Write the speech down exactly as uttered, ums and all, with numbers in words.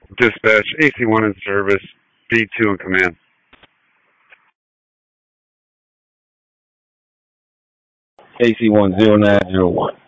Dispatch, A C one in service, B two in command. A C one zero nine zero one.